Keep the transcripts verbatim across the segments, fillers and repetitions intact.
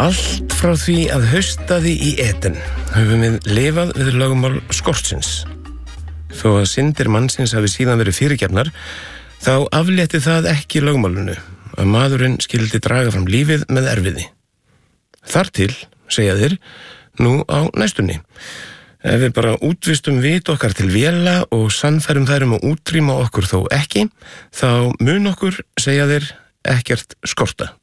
Allt frá því að haustaði í Eden höfum við lifað við lögmál skortsins. Þó að syndir mannsins hafi síðan verið fyrirgefnar, þá aflétti það ekki lögmálinu að maðurinn skyldi draga fram lífið með erfiði. Þar til, segja þeir, nú á næstunni. Ef við bara útvistum vit okkar til véla og sannfærum þær um að útrýma okkur þó ekki, þá mun okkur, segja þeir, ekkert skorta.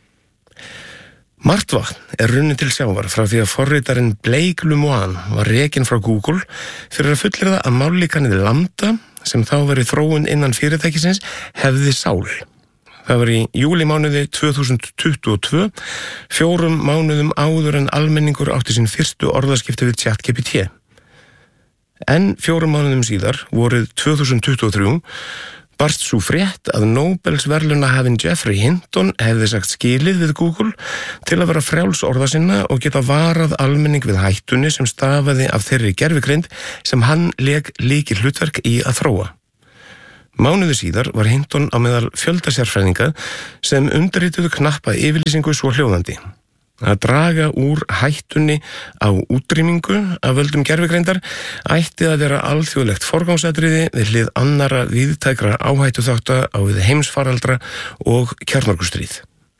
Margt vatn er runnið til sjávar frá því að forritarinn Blake Lemoine var rekinn frá Google fyrir að fullyrða að mállíkanið Lambda, sem þá verið þróun innan fyrirtækisins, hefði sál. Það var í júlímánuði tvö þúsund tuttugu og tvö, fjórum mánuðum áður en almenningur átti sín fyrstu orðaskipti við ChatGPT. En fjórum mánuðum síðar, vorið tvö þúsund tuttugu og þrjú, barst svo frétt að Nóbelsverðlaunahafinn Geoffrey Hinton hefði sagt skilið við Google til að vera frjáls orða sinna og geta varað almenning við hættunni sem stafaði af þeirri gervigreind sem hann lék lykilhlutverk í að þróa. Mánuði síðar var Hinton á meðal fjöldasérfræðinga sem undirrituðu knappa yfirlýsingu svo hljóðandi: að draga úr hættunni á útrýmingu af völdum gervigreindar ætti að vera alþjóðlegt forgangsatriði við hlið annara víðtækra áhættuþátta á við heimsfaraldra og kjarnorkustríð.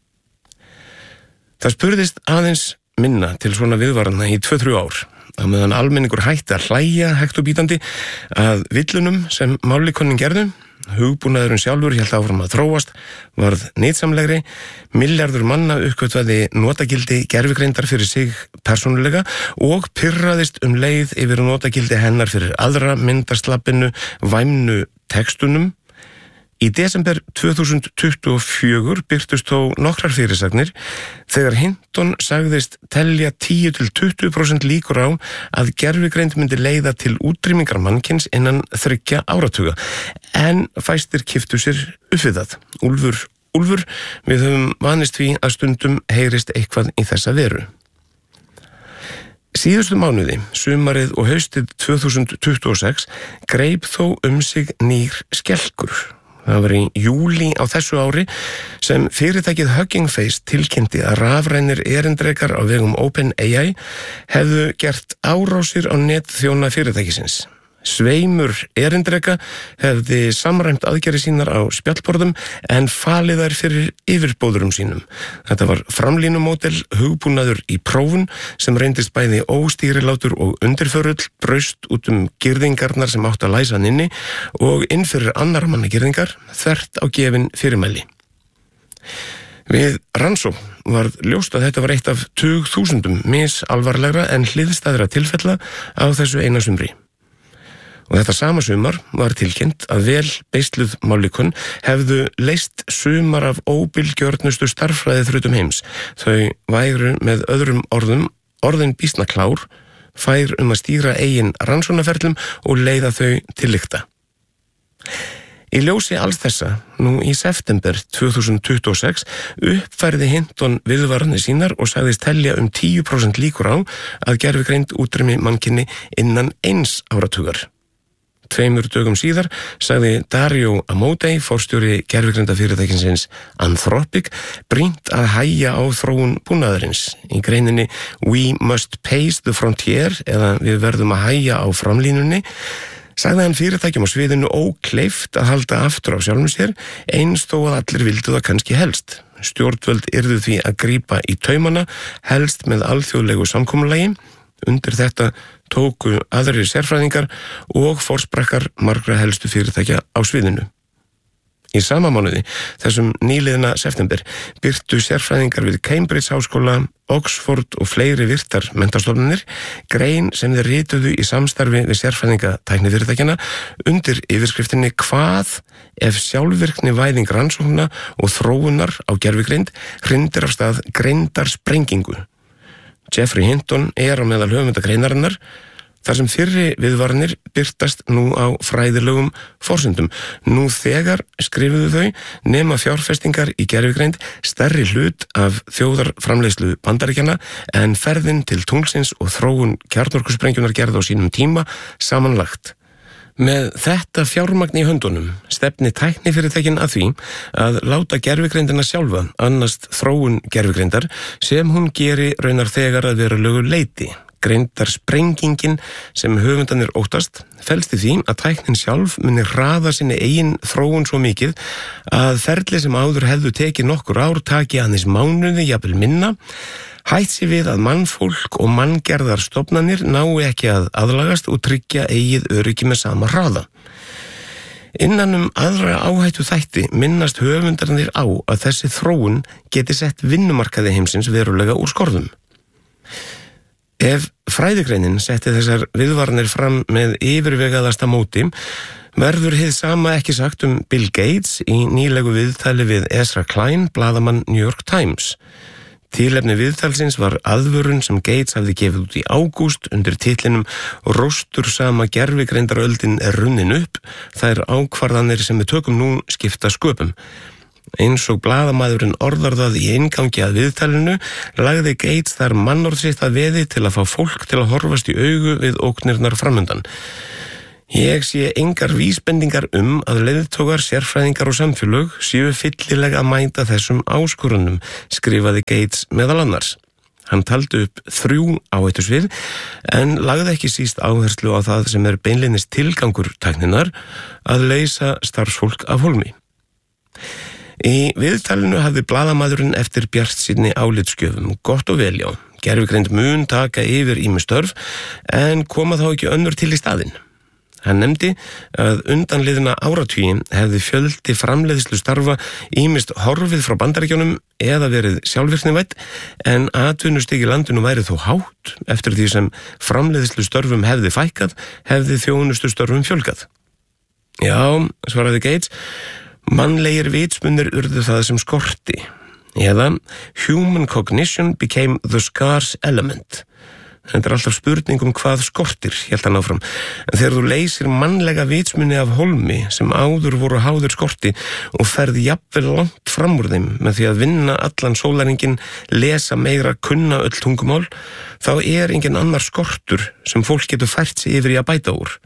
Það spurðist aðeins minna til svona viðvarana í tvö til þrjú ár, á meðan almenningur hætti að hlæja hægt og bítandi að villunum sem mállíkonin gerðu. Hugbúnaðurinn sjálfur hélt áfram að þróast, varð nytsamlegri, milljarður manna uppgötvaði notagildi gervigreindar fyrir sig persónulega og pirraðist um leið yfir notagildi hennar fyrir aðra myndarslappinu væmnu textunum. Í desember tvö þúsund tuttugu og fjögur birtust þó nokkrar fyrirsagnir þegar Hinton sagðist telja tíu til tuttugu prósent líkur á að gervigreind myndi leiða til útrýmingar mannkyns innan þriggja áratuga, en fæstir kiftu sér upp við það. Úlfur, úlfur, við höfum vanist því að stundum heyrist eitthvað í þessa veru. Síðustu mánuði, sumarið og haustið tvö þúsund tuttugu og sex, greip þó um sig nýr skelkur. Það var í júlí á þessu ári sem fyrirtækið Hugging Face tilkynnti að rafrænir erindrekar á vegum OpenAI hefðu gert árásir á netþjóna fyrirtækisins. Sveimur erindreka hefði samræmt aðgerðir sínar á spjallborðum en falið þær fyrir yfirbóðurum sínum. Þetta var framlínumódel hugbúnaður í prófun sem reyndist bæði óstýrilátur og undirförull, braust út um girðingarnar sem átt að læsa hann inni og inn fyrir annarra manna girðingar, þvert á gefin fyrirmæli. Við rannsókn varð ljóst að þetta var eitt af tugþúsundum misalvarlegra en hliðstæðra tilfella á þessu eina sumri. Og þetta sama sumar var tilkynnt að vel beisluð mállíkon hefðu leyst sumar af óbilgjörnustu starffræði þrautum heims. Þau væru með öðrum orðum orðin býsna klár, fær um að stýra eigin rannsóknarferlum og leiða þau til lykta. Í ljósi alls þessa, nú í september tvö þúsund tuttugu og sex, uppfærði Hinton viðvaranir sínar og sagðist telja um tíu prósent líkur á að gervigreind útrými mannkynni innan eins áratugar. Tveimur dögum síðar sagði Dario Amodei, forstjóri gervigreindafyrirtækinsins Anthropic, brýnt að hægja á þróun búnaðarins. Í greininni We Must Pace the Frontier, eða við verðum að hægja á framlínunni, sagði hann fyrirtækjum á sviðinu ókleift að halda aftur á sjálfum sér, eins þó að allir vildu það kannski helst. Stjórnvöld yrðu því að grípa í taumana, helst með alþjóðlegu samkomulagi. Undir þetta tóku aðrir sérfræðingar og forsprækkar margra helstu fyrirtækja á sviðinu. Í sama mánuði, þessum nýliðna september, birtu sérfræðingar við Cambridge háskóla, Oxford og fleiri virtar menntastofnanir grein sem þeir rituðu í samstarfi við sérfræðinga tæknifyrirtækjana undir yfirskriftinni Hvað ef sjálfvirkni væðing rannsókna og þróunar á gervigreind hrindir af stað greindarsprengingu. Geoffrey Hinton er á meðal höfunda greinarinnar, þar sem fyrri viðvaranir birtast nú á fræðilegum forsendum. Nú þegar, skrifuðu þau, nema fjárfestingar í gervigreind stærri hlut af þjóðarframleiðslu Bandaríkjanna en ferðin til tunglsins og þróun kjarnorkusprengjunargerð á sínum tíma samanlagt. Með þetta fjármagn í höndunum stefni tæknifyrirtækin að því að láta gervigreindina sjálfa annast þróun gervigreindar sem hún geri raunar þegar að verulegu leyti. Greindar sprengingin sem höfundanir óttast felst í því að tæknin sjálf muni hraða sinni eigin þróun svo mikið að ferli sem áður hefðu tekið nokkur ár taki aðeins mánuði, jafnvel minna. Hætt sé við að mannfólk og manngerðar stofnanir nái ekki að aðlagast og tryggja eigið öryggi með sama hraða. Innan um aðra áhættu þætti minnast höfundarnir á að þessi þróun geti sett vinnumarkaði heimsins verulega úr skorðum. Ef fræðigreinin setti þessar viðvarnir fram með yfirvegaðasta móti, verður hið sama ekki sagt um Bill Gates í nýlegu viðtali við Ezra Klein, blaðamann New York Times. Tilefni viðtalsins var aðvörun sem Gates hafði gefið út í ágúst undir titlinum Róstursama gervigreindaröldin er runnin upp, þær ákvarðanir sem við tökum nú skipta sköpum. Eins og blaðamaðurinn orðar það í inngangi að viðtalinu, lagði Gates þar mannorð sitt að veði til að fá fólk til að horfast í augu við ógnirnar framundan. Ég sé engar vísbendingar um að leiðtogar, sérfræðingar og samfélög séu fyllilega að mæta þessum áskorunum, skrifaði Gates meðal annars. Hann taldi upp þrjú áhættusvið en lagði ekki síst áherslu á það sem er beinleinis tilgangur tækninnar að leysa starfsfólk af hólmi. Í viðtalinu hafði blaðamaðurinn eftir bjartsýnni álitsgjöfum, gott og vel já, gervigreind mun taka yfir ýmis störf en koma þá ekki önnur til í staðinn. Hann nefndi að undanliðina áratugi hefði fjöldi framleiðslu starfa ýmist horfið frá Bandaríkjunum eða verið sjálfvirknivædd en atvinnustig í landinu væri þó hátt eftir því sem framleiðslu störfum hefði fækkað, hefði þjónustu störfum fjölgað. Já, svaraði Gates, mannlegir vitsmunir urðu það sem skorti, eða human cognition became the scarce element. Þetta er alltaf spurning um hvað skortir, hélt hann áfram. En þegar þú leysir mannlega vitsmuni af hólmi sem áður voru háður skorti og ferði jafnvel langt fram úr þeim með því að vinna allan sólarhringinn, lesa meira, kunna öll tungumál, þá er engin annar skortur sem fólk getur fært sig yfir í að bæta úr.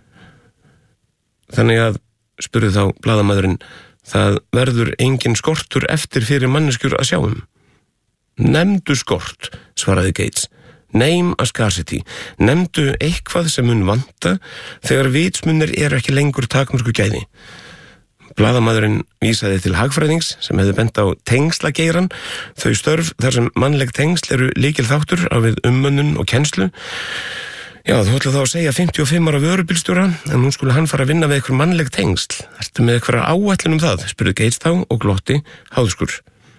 Þannig að, spurði þá blaðamaðurinn, það verður engin skortur eftir fyrir manneskjur að sjá um. Nefndu skort, svaraði Gates. Name a scarcity. Nefndu eitthvað sem mun vanta þegar vitsmunir eru ekki lengur takmörku gæði. Blaðamaðurinn vísaði til hagfræðings sem hefði bent á tengslageiran, þau störf þar sem mannleg tengsl eru lykilþáttur á við ummönnun og kennslu. Já, þú ætla þá að segja fimmtíu og fimm ára vörubílstjóra, en nú skulle hann fara að vinna við eitthvað mannleg tengsl. Ertu með eitthvað áætlun um það, spurði Gates þá og glotti háðskur.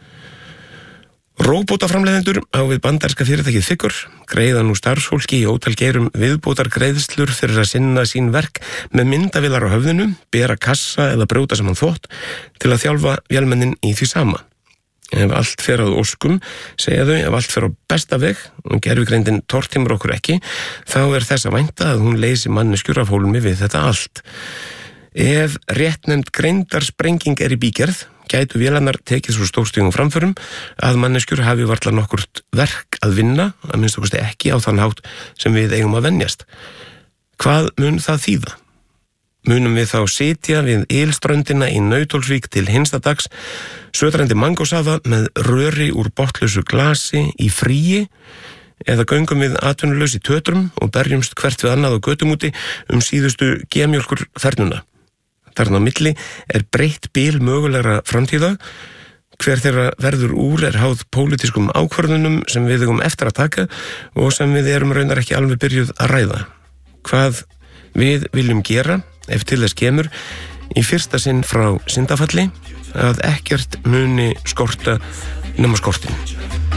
Róbótaframleiðendur á við bandaríska fyrirtækið Figur greiða nú starfsfólki í ótal geirum viðbótar greiðslur fyrir að sinna sín verk með myndavélar á höfðinu, bera kassa eða brjóta saman þvott til að þjálfa vélmennin í því sama. Ef allt fer að óskum, segja þau, ef allt fer á besta veg og gervigreindin tortímar okkur ekki, þá er þess að vænta að hún leysi manneskjur af hólmi við þetta allt. Ef réttnefnd greindarsprenging er í bígerð, gætu vélarnar tekið svo stórstígum framförum að manneskjur hafi varla nokkurt verk að vinna, að minnst okkur ekki á þann hátt sem við eigum að venjast. Hvað mun það þýða? Munum við þá sitja við ylströndina í Nauthólsvík til hinsta dags, sötrandi mangósafa með röri úr botnlausu glasi í fríi, eða göngum við atvinnulaus í tötrum og berjumst hvert við annað á götumúti um síðustu gemjólkur fernuna. Þarna á milli er breytt bil mögulegra framtíða. Hver þeirra verður úr er háð pólitískum ákvörðunum sem við eigum eftir að taka og sem við erum raunar ekki alveg byrjuð að ræða. Hvað við viljum gera, ef til þess kemur, í fyrsta sinn frá syndafalli, að ekkert muni skorta nema skortin.